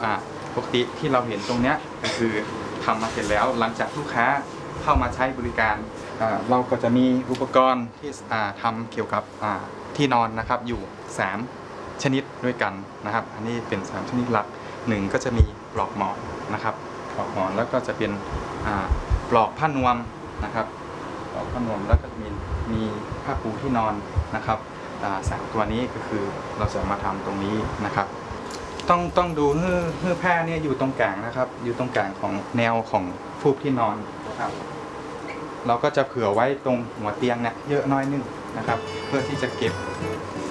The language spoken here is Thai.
ปกติที่เราเห็นตรงเนี้ยก็คือทำมาเสร็จแล้วหลังจากลูกค้าเข้ามาใช้บริการเราก็จะมีอุปกรณ์ที่ทำเกี่ยวกับที่นอนนะครับอยู่3ชนิดด้วยกันนะครับอันนี้เป็น3ชนิดหลัก1ก็จะมีปลอกหมอนนะครับปลอกหมอนแล้วก็จะเป็นปลอกผ้านวมนะครับปลอกผ้านวมแล้วก็มีผ้าปูที่นอนนะครับ3ตัวนี้ก็คือเราจะมาทำตรงนี้นะครับต้องดูเฮือผ้าเนี่ยอยู่ตรงกลางนะครับอยู่ตรงกลางของแนวของฟูกที่นอนนะครับเราก็จะเผื่อไว้ตรงหัวเตียงเนี่ยเยอะน้อยนึงนะครับเพื่อที่จะเก็บ